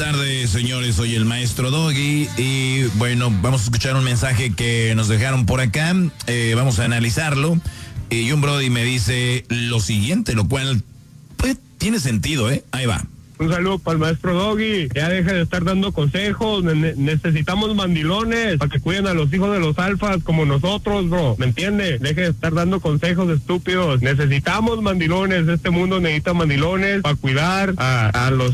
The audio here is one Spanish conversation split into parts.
tardes, señores. Soy el maestro Doggy y bueno, vamos a escuchar un mensaje que nos dejaron por acá. Vamos a analizarlo. Y un brody me dice lo siguiente, lo cual pues tiene sentido, ¿eh? Ahí va. Un saludo para el maestro Doggy. Ya deja de estar dando consejos. Necesitamos mandilones para que cuiden a los hijos de los alfas como nosotros, bro. ¿Me entiende? Deje de estar dando consejos estúpidos. Necesitamos mandilones. Este mundo necesita mandilones para cuidar a los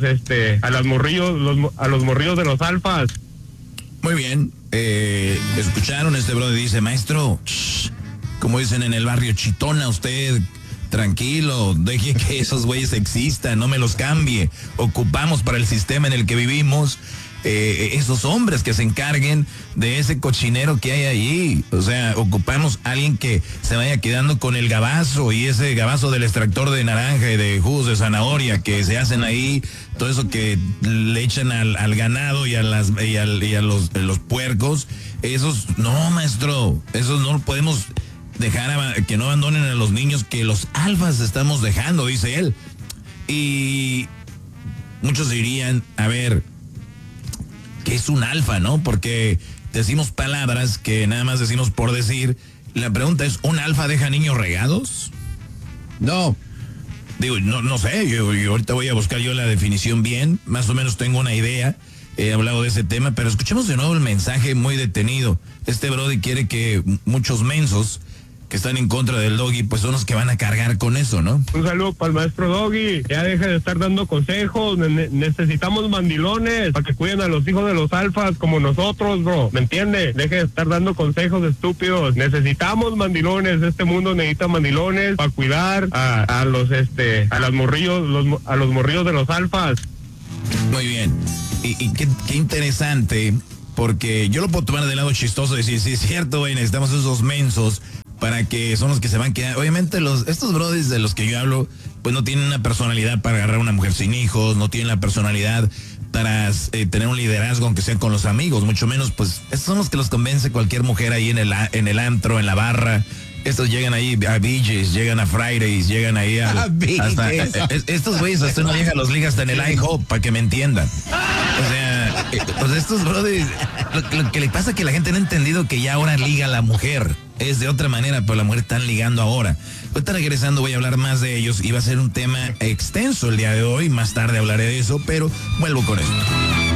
morrillos de los alfas. Muy bien. Escucharon, este brother dice, maestro, como dicen en el barrio, chitona usted. Tranquilo, deje que esos güeyes existan, no me los cambie. Ocupamos para el sistema en el que vivimos esos hombres que se encarguen de ese cochinero que hay allí. O sea, ocupamos a alguien que se vaya quedando con el gabazo y ese gabazo del extractor de naranja y de jugos de zanahoria que se hacen ahí, todo eso que le echan al ganado y a los puercos. Esos, no, maestro, esos no lo podemos dejar que no abandonen a los niños que los alfas estamos dejando, dice él. Y muchos dirían, a ver, ¿qué es un alfa, no? Porque decimos palabras que nada más decimos por decir. La pregunta es, ¿un alfa deja niños regados? No. Digo, no sé, yo ahorita voy a buscar yo la definición bien, más o menos tengo una idea. He hablado de ese tema, pero escuchemos de nuevo el mensaje muy detenido. Este brody quiere que muchos mensos que están en contra del Doggy, pues son los que van a cargar con eso, ¿no? Un saludo para el maestro Doggy. Ya deja de estar dando consejos. Necesitamos mandilones para que cuiden a los hijos de los alfas como nosotros, bro. ¿Me entiende? Deje de estar dando consejos estúpidos. Necesitamos mandilones. Este mundo necesita mandilones para cuidar a los morrillos de los alfas. Muy bien. Y qué interesante, porque yo lo puedo tomar del lado chistoso y decir, sí, es cierto, güey, necesitamos esos mensos para que son los que se van a quedar. Obviamente estos brothers de los que yo hablo, pues no tienen una personalidad para agarrar a una mujer sin hijos, no tienen la personalidad para tener un liderazgo aunque sea con los amigos, mucho menos, pues estos son los que los convence cualquier mujer ahí en el antro, en la barra. Estos llegan ahí a BJ's, llegan a Fridays, llegan ahí estos güeyes hasta una vieja los liga hasta en el IHOP, para que me entiendan. O sea, pues estos brothers, lo que le pasa es que la gente no ha entendido que ya ahora liga la mujer. Es de otra manera, pero la mujer están ligando ahora. Ahorita regresando voy a hablar más de ellos y va a ser un tema extenso el día de hoy. Más tarde hablaré de eso, pero vuelvo con esto.